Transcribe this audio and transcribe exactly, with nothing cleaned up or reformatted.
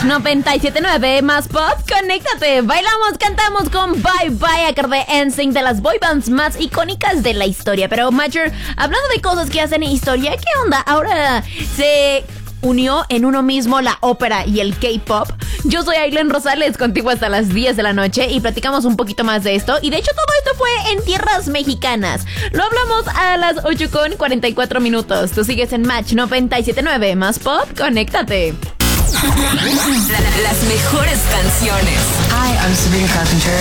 Match noventa y siete punto nueve más pop, conéctate. Bailamos, cantamos con Bye Bye a cargo de N Sync, de las boy bands más icónicas de la historia. Pero Matcher, hablando de cosas que hacen historia, ¿qué onda? Ahora se unió en uno mismo la ópera y el K-pop. Yo soy Aileen Rosales, contigo hasta las diez de la noche y platicamos un poquito más de esto. Y de hecho todo esto fue en tierras mexicanas. Lo hablamos a las ocho con cuarenta y cuatro minutos. Tú sigues en Match noventa y siete punto nueve más pop, conéctate. Las mejores canciones. Hi, I'm Sabrina Carpenter.